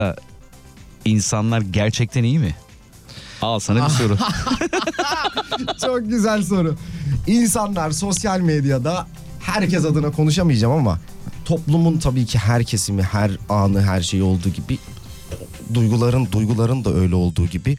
İnsanlar gerçekten iyi mi? Al sana bir soru. Çok güzel soru. İnsanlar sosyal medyada, herkes adına konuşamayacağım ama toplumun tabii ki her kesimi, her anı, her şeyi olduğu gibi duyguların da öyle olduğu gibi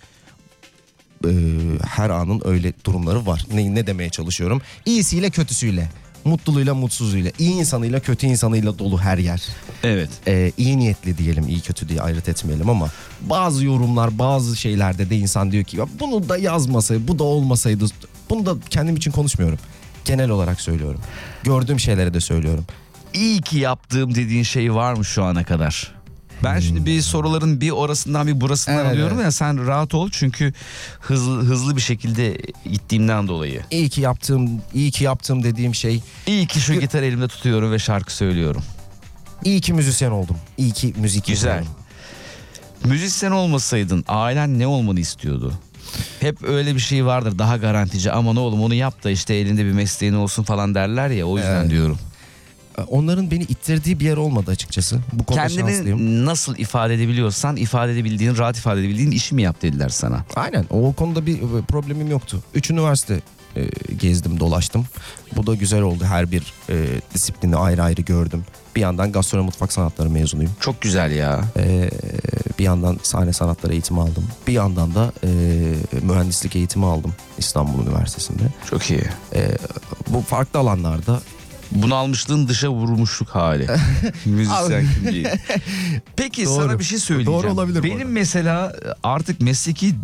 her anın öyle durumları var. Ne demeye çalışıyorum? İyisiyle kötüsüyle, mutluluğuyla mutsuzluğuyla, iyi insanıyla kötü insanıyla dolu her yer. Evet. İyi niyetli diyelim, iyi kötü diye ayrıt etmeyelim ama bazı yorumlar, bazı şeylerde de insan diyor ki ya bunu da yazmasaydı, bu da olmasaydı. Bunu da kendim için konuşmuyorum. Genel olarak söylüyorum. Gördüğüm şeyleri de söylüyorum. İyi ki yaptığım dediğin şey var mı şu ana kadar? Ben şimdi bir soruların bir orasından bir burasından Evet, alıyorum evet. ya, sen rahat ol çünkü hızlı bir şekilde gittiğimden dolayı. İyi ki yaptığım dediğim şey, İyi ki şu gitar elimde tutuyorum ve şarkı söylüyorum. iyi ki müzisyen oldum. İyi ki müzik Güzel. yapıyorum. Müzisyen olmasaydın ailen ne olmanı istiyordu? Hep öyle bir şey vardır, daha garantici, aman oğlum onu yap da işte elinde bir mesleğin olsun falan derler ya, o yüzden Evet. diyorum. Onların beni ittirdiği bir yer olmadı açıkçası. Bu konuda şanslıyım. Kendini nasıl ifade edebiliyorsan, ifade edebildiğin, rahat ifade edebildiğin işi mi yap dediler sana. Aynen, o konuda bir problemim yoktu. 3 üniversite gezdim, dolaştım. Bu da güzel oldu. Her bir disiplini ayrı ayrı gördüm. Bir yandan gastronomi mutfak sanatları mezunuyum. Çok güzel ya. Bir yandan sahne sanatları eğitimi aldım. Bir yandan da mühendislik eğitimi aldım İstanbul Üniversitesi'nde. Çok iyi. Bu farklı alanlarda. Bunalmışlığın dışa vurmuşluk hali. Müzisyen kimliği. Peki Doğru. sana bir şey söyleyeceğim. Doğru olabilir bu Benim arada. mesela artık mesleki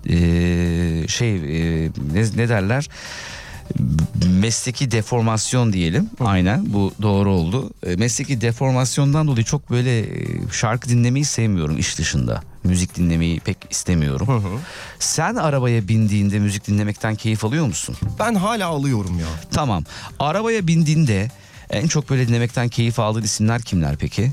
ne derler? Mesleki deformasyon diyelim. Aynen, bu doğru oldu. Mesleki deformasyondan dolayı çok böyle şarkı dinlemeyi sevmiyorum iş dışında. Müzik dinlemeyi pek istemiyorum. Sen arabaya bindiğinde müzik dinlemekten keyif alıyor musun? Ben hala alıyorum ya. Tamam. Arabaya bindiğinde en çok böyle dinlemekten keyif aldığın isimler kimler peki?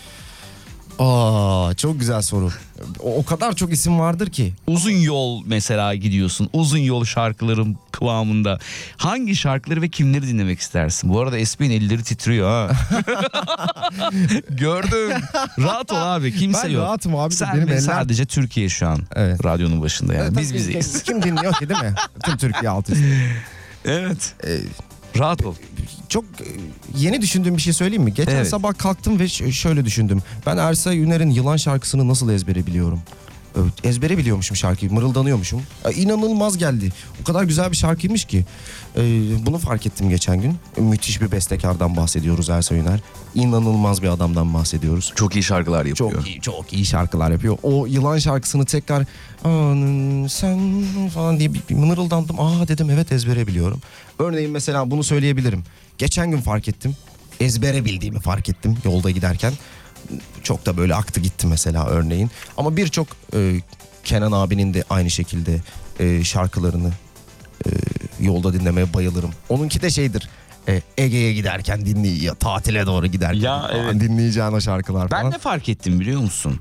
Çok güzel soru. O kadar çok isim vardır ki. Uzun yol mesela gidiyorsun. Uzun yol şarkılarım kıvamında. Hangi şarkıları ve kimleri dinlemek istersin? Bu arada Esmi'nin elleri titriyor ha. Gördüm. Rahat ol abi. Kimse Ben yok. rahatım abi. Sen Benim ve eller... sadece Türkiye şu an. Evet. Radyonun başında yani. Evet, Biz tabii, bizeyiz. Kim dinliyor ki, değil mi? Tüm Türkiye alt üst. Evet. Rahat ol. Çok yeni düşündüğüm bir şey söyleyeyim mi? Geçen Evet. sabah kalktım ve şöyle düşündüm. Ben Ersay Üner'in Yılan şarkısını nasıl ezbere biliyorum? Evet, ezbere biliyormuşum şarkıyı, mırıldanıyormuşum. İnanılmaz geldi. O kadar güzel bir şarkıymış ki. Bunu fark ettim geçen gün. Müthiş bir bestekardan bahsediyoruz Ersay Üner. İnanılmaz bir adamdan bahsediyoruz. Çok iyi şarkılar yapıyor. Çok iyi şarkılar yapıyor. O Yılan şarkısını tekrar sen falan diye bir mırıldandım. Dedim evet, ezbere biliyorum. Örneğin mesela bunu söyleyebilirim. Geçen gün fark ettim. Ezbere bildiğimi fark ettim yolda giderken. Çok da böyle aktı gitti mesela örneğin. Ama birçok Kenan abinin de aynı şekilde şarkılarını yolda dinlemeye bayılırım. Onunki de şeydir. Ege'ye giderken tatile doğru giderken Ya, evet. dinleyeceğin o şarkılar falan. Ben de fark ettim biliyor musun?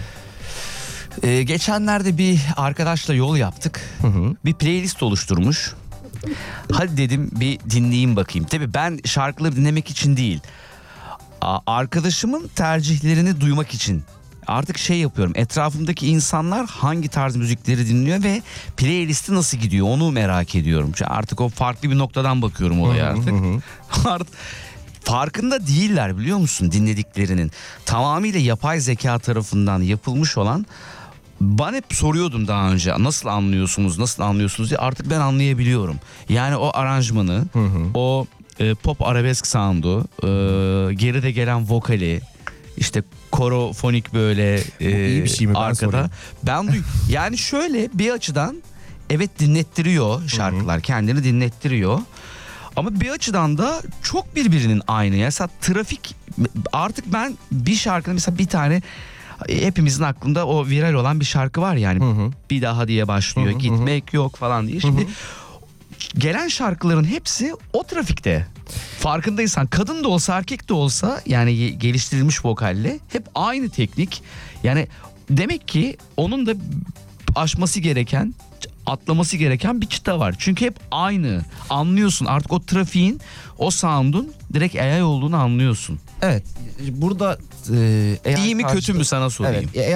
Geçenlerde bir arkadaşla yol yaptık. Bir playlist oluşturmuş. Hadi dedim bir dinleyeyim bakayım. Tabii ben şarkıları dinlemek için değil, arkadaşımın tercihlerini duymak için artık şey yapıyorum. Etrafımdaki insanlar hangi tarz müzikleri dinliyor ve playlisti nasıl gidiyor onu merak ediyorum. Çünkü artık o farklı bir noktadan bakıyorum olaya artık. Farkında değiller biliyor musun dinlediklerinin. Tamamıyla yapay zeka tarafından yapılmış olan. Ben hep soruyordum daha önce nasıl anlıyorsunuz diye, artık ben anlayabiliyorum. Yani o aranjmanı, o pop arabesk sound'u, geride gelen vokali, işte korofonik böyle iyi bir şey mi? Ben arkada. sorayım. Yani şöyle bir açıdan evet dinlettiriyor şarkılar, kendini dinlettiriyor. Ama bir açıdan da çok birbirinin aynı. Mesela trafik, artık ben bir şarkının mesela bir tane, hepimizin aklında o viral olan bir şarkı var yani. Bir daha diye başlıyor. Gitmek yok falan diye. Şimdi gelen şarkıların hepsi o trafikte. Farkındaysan kadın da olsa erkek de olsa yani geliştirilmiş vokalle hep aynı teknik. Yani demek ki onun da aşması gereken atlaması gereken bir çıta var. Çünkü hep aynı. Anlıyorsun artık o trafiğin, o sound'un direkt AI olduğunu anlıyorsun. Evet. Burada eğer İyi mi kötü karşıda- mü sana sorayım. Evet.